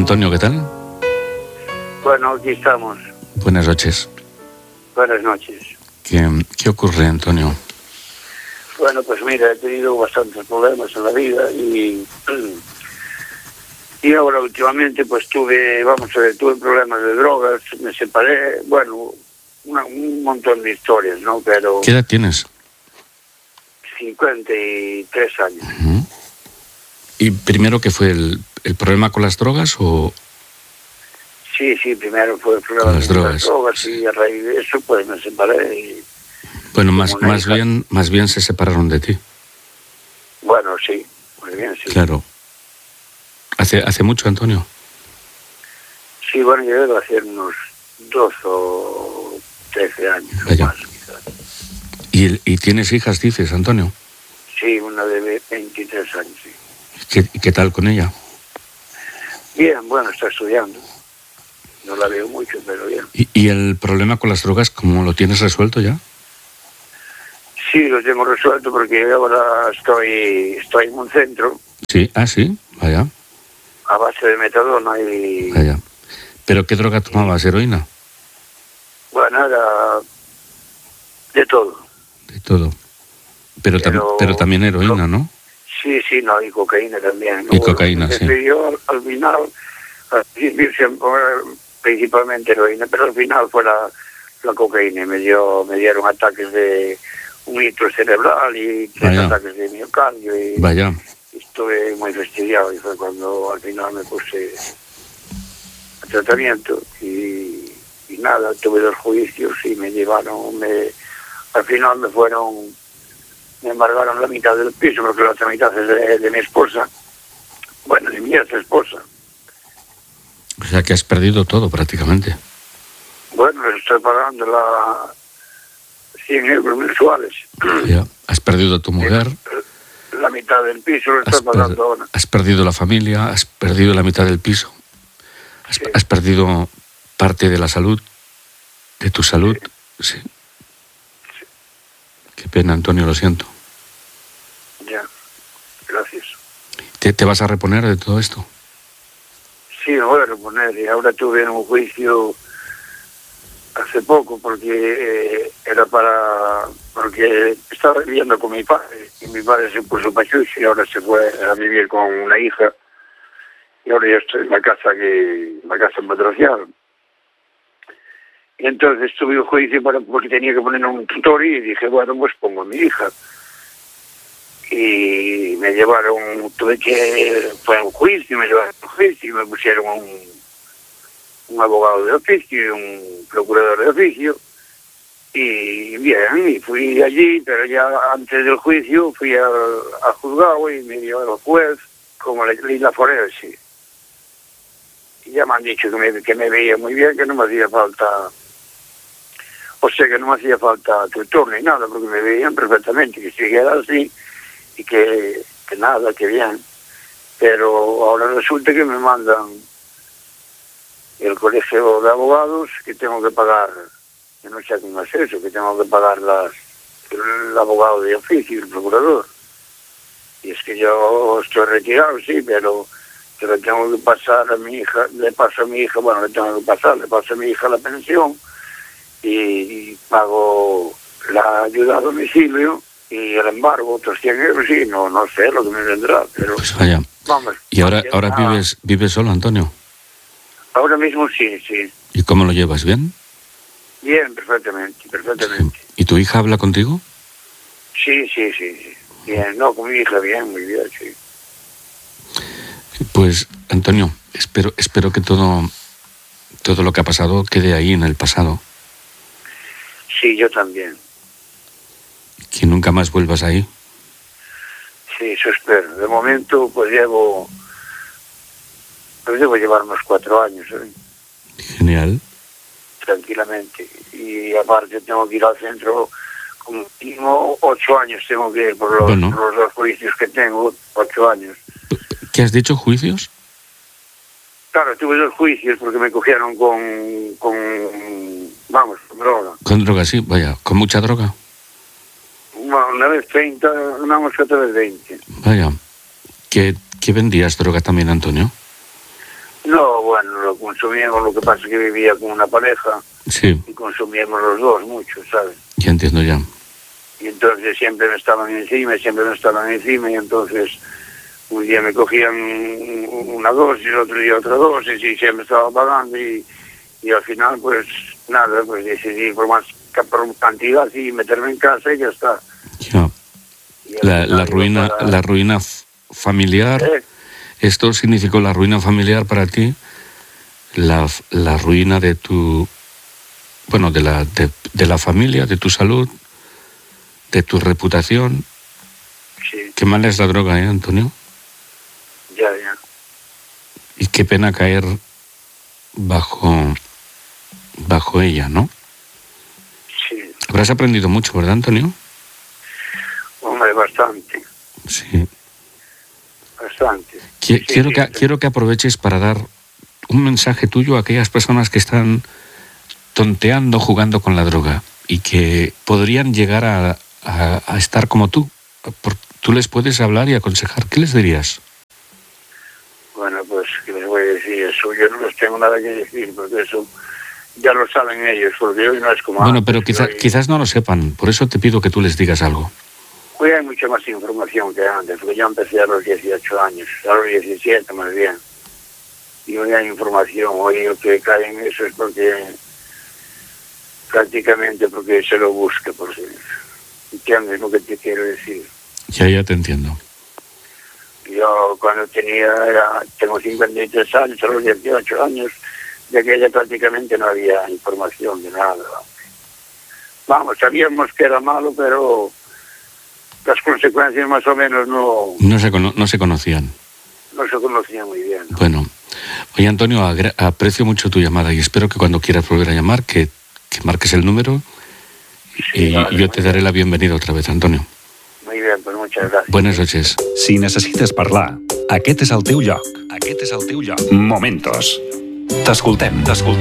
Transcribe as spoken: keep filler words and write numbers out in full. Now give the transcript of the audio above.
Antonio, ¿qué tal? Bueno, aquí estamos. Buenas noches. Buenas noches. ¿Qué, qué ocurre, Antonio? Bueno, pues mira, he tenido bastantes problemas en la vida y, y ahora últimamente pues tuve, vamos a ver, tuve problemas de drogas, me separé, bueno, una, un montón de historias, ¿no? Pero... ¿Qué edad tienes? cincuenta y tres años. Uh-huh. ¿Y primero qué fue el, el problema con las drogas o...? Sí, sí, primero fue el problema con las de drogas, las drogas y a raíz de eso pues me separé y... Bueno, más, más, bien, más bien se separaron de ti. Bueno, sí, muy bien, sí. Claro. ¿Hace, hace mucho, Antonio? Sí, bueno, yo debo hacer unos doce o trece años. Vaya. O más, quizás. ¿Y, ¿Y tienes hijas, dices, Antonio? Sí, una de veintitrés años, sí. ¿Qué, qué tal con ella? Bien, bueno, está estudiando. No la veo mucho, pero bien. ¿Y, y el problema con las drogas, cómo lo tienes resuelto ya? Sí, lo tengo resuelto porque ahora estoy estoy en un centro. Sí, ah, sí, vaya. A base de metadona y... Vaya. ¿Pero qué droga tomabas? ¿Heroína? Bueno, era de todo. De todo. Pero, Pero, tam, pero también heroína, ¿no? Sí, sí, no, y cocaína también. ¿no? Y cocaína, bueno, sí. Yo al, al final, al principio siempre, principalmente heroína, pero al final fue la, la cocaína. Me, dio, me dieron ataques de un hito cerebral y tres Vaya. ataques de miocardio. Y Vaya. estuve muy fastidiado y fue cuando al final me puse a tratamiento y, y nada, tuve dos juicios y me llevaron, me, al final me fueron, me embargaron la mitad del piso porque la otra mitad es de, de mi esposa, bueno, de mi ex esposa. O sea que has perdido todo prácticamente. Bueno, les estoy pagando la cien euros mensuales. Ya. Has perdido a tu mujer. La mitad del piso lo estoy Has, pagando per ahora. Has perdido la familia, has perdido la mitad del piso. Has, Sí. has perdido parte de la salud, de tu salud. Sí. Sí. Sí. Qué pena, Antonio, lo siento. Ya, gracias. ¿Te, ¿Te vas a reponer de todo esto? Sí, me voy a reponer. Y ahora tuve un juicio hace poco porque eh, era para... porque estaba viviendo con mi padre y mi padre se puso pachucho y ahora se fue a vivir con una hija y ahora yo estoy en la casa que la casa patrociada. Y entonces tuve un juicio para, porque tenía que poner un tutor y dije, bueno, pues pongo a mi hija. Y me llevaron, tuve que, fue a un juicio, me llevaron a un juicio y me pusieron un, un abogado de oficio y un procurador de oficio. Y bien, y fui allí, pero ya antes del juicio fui al, al juzgado y me dio el juez como la isla forense. Y ya me han dicho que me, que me veía muy bien, que no me hacía falta, o sea, que no me hacía falta tutor ni nada, porque me veían perfectamente, que siguiera así y que, que nada, que bien. Pero ahora resulta que me mandan el colegio de abogados que tengo que pagar. Que no sé cómo es eso, que tengo que pagar las, el abogado de oficio y el procurador. Y es que yo estoy retirado, sí, pero, pero tengo que pasar a mi hija, le paso a mi hija, bueno, le tengo que pasar, le paso a mi hija la pensión y, y pago la ayuda a domicilio y el embargo, otros cien euros, sí, no, no sé lo que me vendrá, pero... Pues vaya. Vamos, ¿Y ahora, porque, ahora ah, vives, vives solo, Antonio? ahora mismo sí, sí. ¿Y cómo lo llevas? ¿Bien? Bien, perfectamente, perfectamente. ¿Y tu hija habla contigo? Sí, sí, sí, sí. Bien, no, con mi hija bien, muy bien, sí. Pues, Antonio, espero, espero que todo, todo lo que ha pasado quede ahí en el pasado. Sí, yo también. Que nunca más vuelvas ahí. Sí, eso espero. De momento, pues llevo... Pues debo llevar unos cuatro años, ¿eh? Genial. Tranquilamente. Y aparte tengo que ir al centro, como mínimo ocho años tengo que ir por los, Bueno. por los dos juicios que tengo, ocho años. ¿Qué has dicho? ¿Juicios? Claro, tuve dos juicios porque me cogieron con, con vamos, con droga. Con droga, sí, vaya, con mucha droga. Una, una vez treinta, una vez otra vez veinte. Vaya. ¿Qué, qué vendías droga también, Antonio? No, bueno, lo consumíamos, lo que pasa es que vivía con una pareja. Sí. Y consumíamos los dos mucho, ¿sabes? Ya entiendo ya. Y entonces siempre me estaban encima, siempre me estaban encima, y entonces un día me cogían una dosis, otro día otra dosis, y siempre estaba pagando, y, y al final, pues nada, pues decidí por más por cantidad y meterme en casa y ya está. Ya. La, la ruina, para... la ruina familiar, ¿Eh? ¿Esto significó la ruina familiar para ti? La, la ruina de tu, bueno, de la, de, de la familia, de tu salud, de tu reputación. Sí. Qué mala es la droga, ¿eh, Antonio? Ya, ya. Y qué pena caer bajo, bajo ella, ¿no? Sí. Habrás aprendido mucho, ¿verdad, Antonio? Hombre, bastante. Sí. Bastante. Qu- sí, quiero, sí, que, sí. quiero que aproveches para dar un mensaje tuyo a aquellas personas que están tonteando, jugando con la droga y que podrían llegar a, a, a estar como tú. Por, tú les puedes hablar y aconsejar. ¿Qué les dirías? Bueno, pues, ¿qué les voy a decir? Eso yo no les tengo nada que decir, porque eso ya lo saben ellos, porque hoy no es como Bueno, antes, pero quizá, hoy, quizás no lo sepan, por eso te pido que tú les digas algo. hoy hay mucha más información que antes, porque yo empecé a los dieciocho años, a los diecisiete más bien, y hoy hay información, hoy lo que cae en eso es porque, prácticamente porque se lo busca, por si entiendes lo que te quiero decir. Ya, ya te entiendo. Yo cuando tenía, era, tengo cincuenta y tres años, a los dieciocho años, de aquella prácticamente no había información de nada. Vamos, sabíamos que era malo, pero las consecuencias más o menos no... No se, cono- no se conocían. No se conocían muy bien, ¿no? Bueno, oye, Antonio, agra- aprecio mucho tu llamada y espero que cuando quieras volver a llamar, que, que marques el número Sí, y, vale, y yo te daré la bienvenida otra vez, Antonio. Muy bien, pues muchas gracias. Buenas noches. Si necessites parlar, aquest és el teu lloc. Aquest és el teu lloc. Momentos. T'escoltem, t'escoltem.